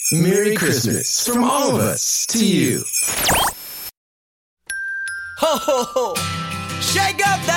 Merry Christmas from all of us to you. Ho, ho, ho! Shake up that